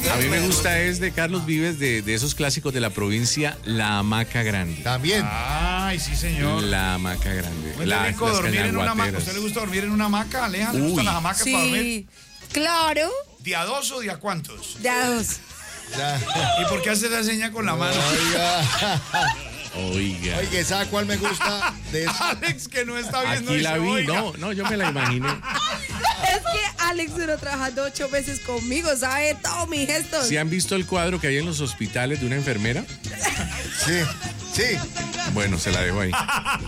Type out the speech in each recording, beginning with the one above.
A mí me gusta es de Carlos Vives, de esos clásicos de la provincia, La Hamaca Grande. También. Ay, sí, señor. La Hamaca Grande. Muy rico dormir en una hamaca. ¿A usted le gusta dormir en una hamaca, Aleja? ¿Le gustan las hamacas para dormir? Sí, claro. ¿Día 2 o día cuántos? Día 2. ¿Y por qué hace esa seña con la mano? Oiga. Oiga, ¿sabe cuál me gusta de eso? Alex, que no está viendo. Aquí la vi, oiga. no, yo me la imaginé. Es que Alex duró trabajando 8 meses conmigo, sabe todos mis gestos. ¿Sí han visto el cuadro que hay en los hospitales de una enfermera? Sí. Bueno, se la dejo ahí.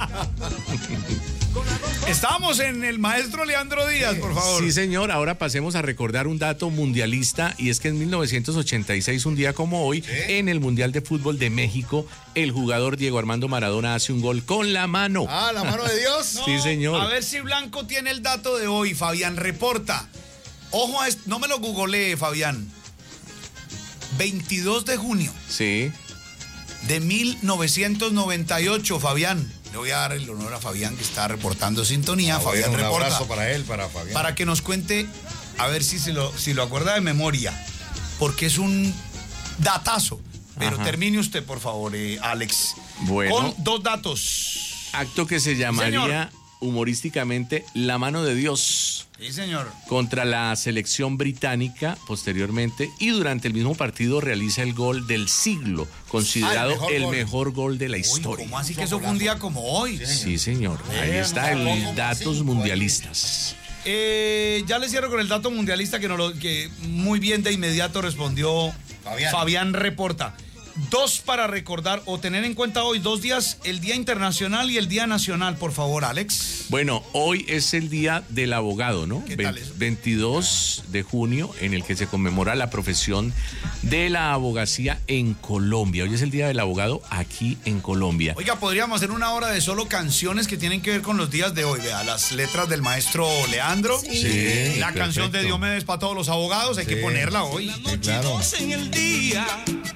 Estamos en el maestro Leandro Díaz, por favor. Sí, señor. Ahora pasemos a recordar un dato mundialista, y es que en 1986, un día como hoy, en el Mundial de Fútbol de México, el jugador Diego Armando Maradona hace un gol con la mano. Ah, la mano de Dios. No, sí, señor. A ver si Blanco tiene el dato de hoy. Fabián, reporta. Ojo a esto, no me lo googleé, Fabián. 22 de junio Sí. de 1998, Fabián. Le voy a dar el honor a Fabián, que está reportando sintonía. Fabián un reporta. abrazo para él, para Fabián. Para que nos cuente, a ver si lo acuerda de memoria, porque es un datazo. Pero termine usted, por favor, Alex. Bueno. Con 2 datos. Acto que se llamaría humorísticamente La Mano de Dios. Sí, señor. Contra la selección británica posteriormente, y durante el mismo partido realiza el gol del siglo, considerado el mejor gol de la historia. ¿Cómo así que eso fue un día como hoy? Sí, señor. Ahí está el datos mundialistas. Ya le cierro con el dato mundialista que muy bien de inmediato respondió Fabián reporta. 2 para recordar o tener en cuenta hoy, 2 días, el Día Internacional y el Día Nacional, por favor, Alex. Bueno, hoy es el Día del Abogado, ¿no? ¿Qué tal eso? 22 de junio, en el que se conmemora la profesión de la abogacía en Colombia. Hoy es el Día del Abogado aquí en Colombia. Oiga, podríamos hacer una hora de solo canciones que tienen que ver con los días de hoy. Vea, las letras del maestro Leandro. Sí, la canción de Diomedes para todos los abogados, hay que ponerla hoy. Sí, claro. En el día,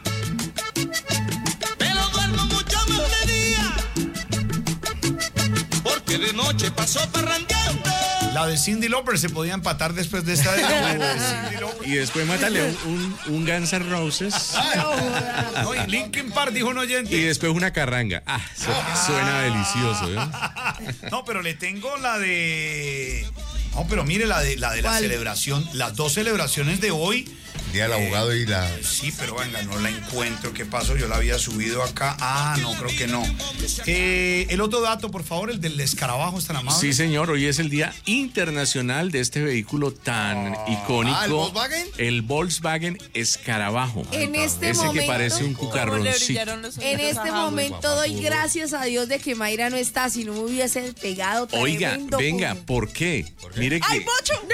pero duermo mucho más de día, porque de noche pasó parrandeando. La de Cyndi Lauper se podía empatar después de esta de Cyndi Lauper. Y después mátale un Guns N' Roses. No, y Linkin Park dijo un oyente. Y después una carranga. Suena delicioso, ¿eh? No, pero le tengo la de... No, pero mire la de la celebración, las 2 celebraciones de hoy. Día del abogado y la... Sí, pero venga, no la encuentro. ¿Qué pasó? Yo la había subido acá. Ah, no, creo que no. El otro dato, por favor, el del escarabajo, ¿es tan amable? Sí, señor. Hoy es el Día Internacional de este vehículo tan icónico. ¿El Volkswagen? El Volkswagen Escarabajo. En este Ese momento, que parece un cucarroncito. En este momento doy gracias a Dios de que Mayra no está, si no me hubiese pegado tremendo. Oiga, venga, ¿por qué? Mire que... ¡Ay, Pocho!